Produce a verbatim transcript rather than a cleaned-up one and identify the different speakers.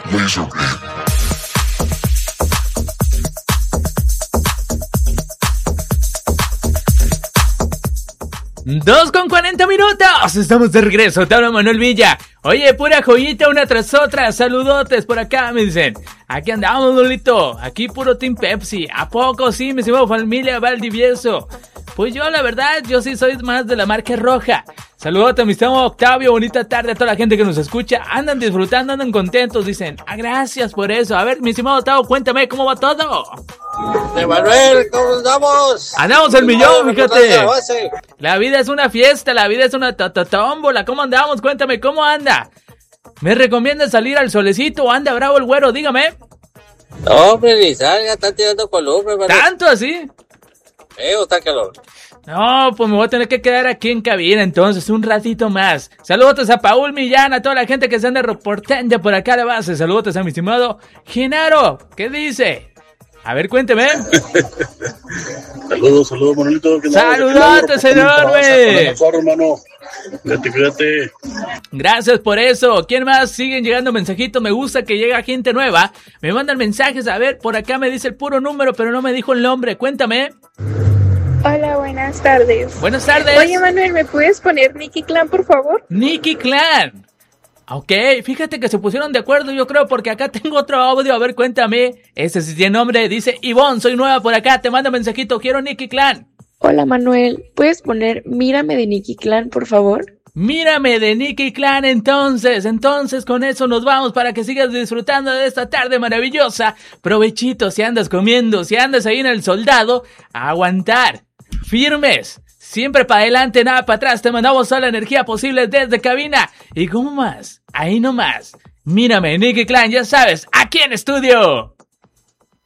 Speaker 1: Laserbeam.
Speaker 2: Dos con cuarenta minutos, estamos de regreso, te habla Manuel Villa. Oye, pura joyita una tras otra, saludotes por acá, me dicen. Aquí andamos, Lolito, aquí puro Team Pepsi. ¿A poco sí, mi estimado familia Valdivieso? Pues yo, la verdad, yo sí soy más de la marca roja. Saludotes, mi estimado Octavio, bonita tarde a toda la gente que nos escucha. Andan disfrutando, andan contentos, dicen. Ah, gracias por eso. A ver, mi estimado Octavio, cuéntame, ¿cómo va todo?
Speaker 3: De Manuel, ¿cómo andamos?
Speaker 2: Andamos el millón, fíjate. La vida es una fiesta, la vida es una tómbola. ¿Cómo andamos? Cuéntame, ¿cómo anda? ¿Me recomiendas salir al solecito o anda bravo el güero? Dígame.
Speaker 3: No, hombre, ni salga, están tirando columbre, Manuel.
Speaker 2: ¿Tanto así?
Speaker 3: Eh, o está calor.
Speaker 2: No, pues me voy a tener que quedar aquí en cabina entonces un ratito más. Saludos a Paul Millán, a toda la gente que se anda reportando por acá a la base. Saludos a mi estimado Genaro. ¿Qué dice? A ver, cuénteme.
Speaker 4: Saludos, saludos, Manuelito.
Speaker 2: Saludotes, enorme.
Speaker 4: hermano. Fíjate, fíjate.
Speaker 2: Gracias por eso. ¿Quién más? Siguen llegando mensajitos. Me gusta que llega gente nueva. Me mandan mensajes. A ver, por acá me dice el puro número, pero no me dijo el nombre. Cuéntame.
Speaker 5: Hola, buenas tardes.
Speaker 2: Buenas tardes.
Speaker 5: Oye, Manuel, ¿me puedes poner Nicky Clan, por favor?
Speaker 2: Nicky Clan. Ok, fíjate que se pusieron de acuerdo, yo creo, porque acá tengo otro audio. A ver, cuéntame. Ese sí tiene nombre. Dice Ivonne, soy nueva por acá. Te manda mensajito. Quiero Nicky Clan.
Speaker 5: Hola, Manuel. ¿Puedes poner Mírame de Nicky Clan, por favor?
Speaker 2: Mírame de Nicky Clan, entonces. Entonces, con eso nos vamos para que sigas disfrutando de esta tarde maravillosa. Provechito si andas comiendo, si andas ahí en el soldado. A aguantar. Firmes. Siempre para adelante, nada para atrás. Te mandamos toda la energía posible desde cabina. ¿Y cómo más? Ahí nomás. Mírame, Nicky Clan, ya sabes, aquí en estudio.